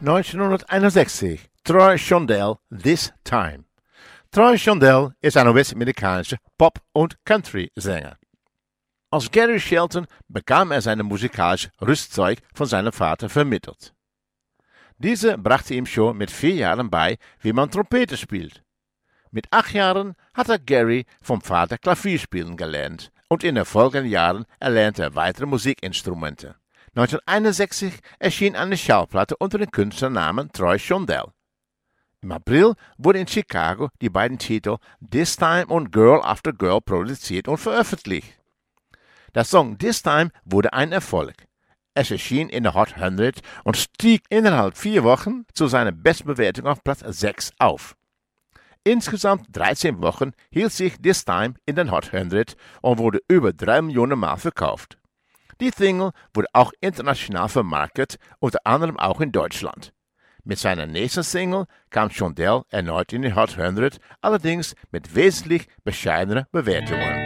1961. Troy Shondell, This Time. Troy Shondell ist ein US-amerikanischer Pop- und Country-Sänger. Als Gary Shelton bekam er sein musikalisches Rüstzeug von seinem Vater vermittelt. Diese brachte ihm schon mit 4 Jahren bei, wie man Trompete spielt. Mit 8 Jahren hatte Gary vom Vater Klavierspielen gelernt und in den folgenden Jahren erlernte er weitere Musikinstrumente. 1961 erschien eine Schallplatte unter dem Künstlernamen Troy Shondell. Im April wurden in Chicago die beiden Titel This Time und Girl After Girl produziert und veröffentlicht. Der Song This Time wurde ein Erfolg. Es erschien in der Hot 100 und stieg innerhalb 4 Wochen zu seiner Bestbewertung auf Platz 6 auf. Insgesamt 13 Wochen hielt sich This Time in den Hot 100 und wurde über 3 Millionen Mal verkauft. Die Single wurde auch international vermarktet, unter anderem auch in Deutschland. Mit seiner nächsten Single kam Shondell erneut in die Hot 100, allerdings mit wesentlich bescheidener Bewertungen.